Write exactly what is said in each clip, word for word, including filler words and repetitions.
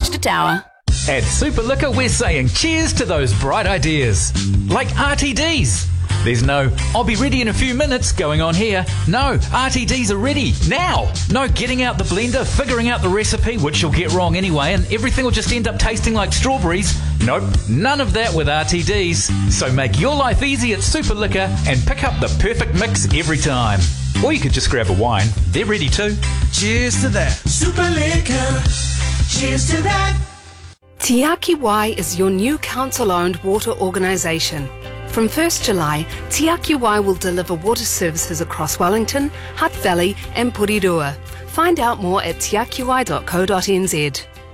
Gloucester Tower. At Superliquor, we're saying cheers to those bright ideas. Like R T Ds. There's no, I'll be ready in a few minutes going on here. No, R T Ds are ready now. No getting out the blender, figuring out the recipe, which you'll get wrong anyway, and everything will just end up tasting like strawberries. Nope, none of that with R T Ds. So make your life easy at Superliquor and pick up the perfect mix every time. Or you could just grab a wine. They're ready too. Cheers to that. Superliquor. Cheers to that. Te Aki Wai is your new council-owned water organisation. From first July, Te Aki Wai will deliver water services across Wellington, Hutt Valley and Porirua. Find out more at te aki wai dot co dot n z.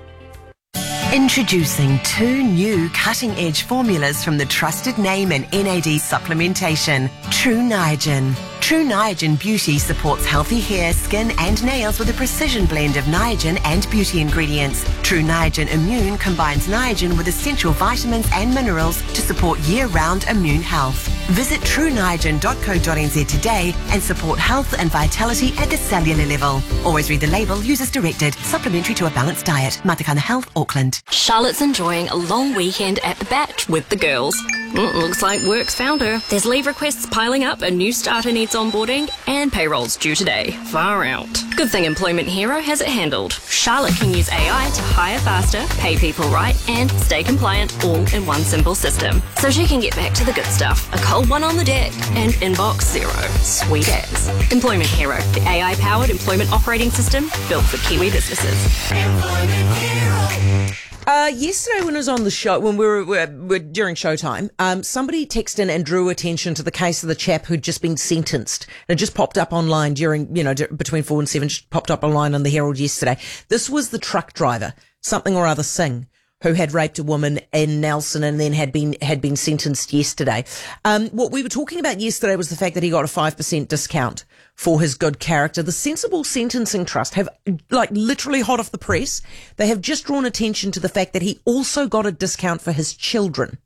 Introducing two new cutting-edge formulas from the trusted name in N A D supplementation, True Niagen. True Niagen Beauty supports healthy hair, skin and nails with a precision blend of Niagen and beauty ingredients. True Niagen Immune combines Niagen with essential vitamins and minerals to support year-round immune health. Visit true niagen dot co dot n z today and support health and vitality at the cellular level. Always read the label, use as directed. Supplementary to a balanced diet. Matakana Health, Auckland. Charlotte's enjoying a long weekend at the Batch with the girls. Mm, looks like work's found her. There's leave requests piling up, a new starter needs onboarding, and payroll's due today. Far out. Good thing Employment Hero has it handled. Charlotte can use A I to hire faster, pay people right, and stay compliant all in one simple system. So she can get back to the good stuff. A cold one on the deck and inbox zero. Sweet as. Employment Hero, the A I-powered employment operating system built for Kiwi businesses. Employment Hero. Uh, yesterday when I was on the show, when we were, we were during showtime, um, somebody texted in and drew attention to the case of the chap who'd just been sentenced. It just popped up online during, you know, d- between four and seven, just popped up online on the Herald yesterday. This was the truck driver, something or other Singh, who had raped a woman in Nelson and then had been had been sentenced yesterday. Um, what we were talking about yesterday was the fact that he got a five percent discount for his good character. The Sensible Sentencing Trust have, like, literally hot off the press, they have just drawn attention to the fact that he also got a discount for his children.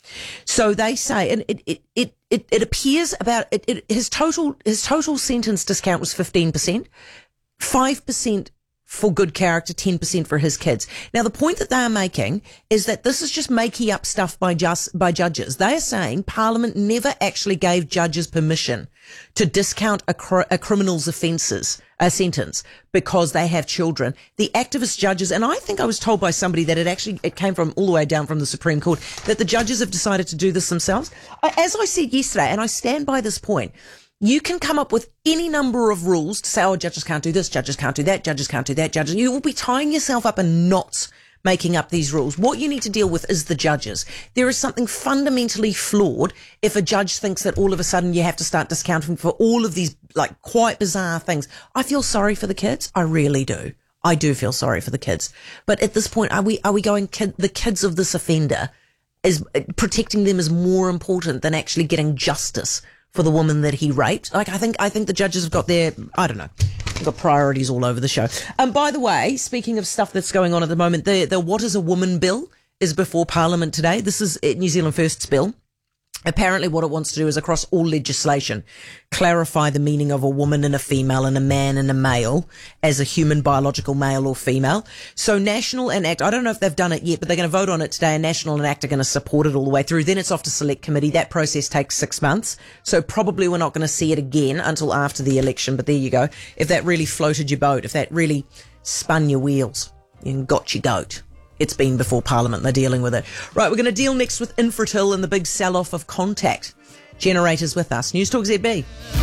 So they say, and it it it it, it appears about it, it, his total his total sentence discount was fifteen percent, five percent for good character, ten percent for his kids. Now, the point that they are making is that this is just making up stuff by just by judges. They are saying Parliament never actually gave judges permission to discount a, cr- a criminal's offences, a sentence, because they have children. The activist judges, and I think I was told by somebody that it actually it came from all the way down from the Supreme Court, that the judges have decided to do this themselves. As I said yesterday, and I stand by this point, you can come up with any number of rules to say, oh, judges can't do this, judges can't do that, judges can't do that, judges. You will be tying yourself up in knots making up these rules. What you need to deal with is the judges. There is something fundamentally flawed if a judge thinks that all of a sudden you have to start discounting for all of these, like, quite bizarre things. I feel sorry for the kids. I really do. I do feel sorry for the kids. But at this point, are we, are we going, kid, the kids of this offender, is protecting them is more important than actually getting justice for the woman that he raped? Like, I think, I think the judges have got their, I don't know, they've got priorities all over the show. Um, by the way, speaking of stuff that's going on at the moment, the, the What is a Woman bill is before Parliament today. This is New Zealand First's bill. Apparently what it wants to do is, across all legislation, clarify the meaning of a woman and a female and a man and a male as a human biological male or female. So National and ACT, I don't know if they've done it yet, but they're going to vote on it today, and National and ACT are going to support it all the way through. Then it's off to Select Committee. That process takes six months. So probably we're not going to see it again until after the election. But there you go. If that really floated your boat, if that really spun your wheels and got your goat, it's been before Parliament. They're dealing with it. Right, we're going to deal next with Infratil and the big sell-off of Contact Generators with us. News Talk Z B.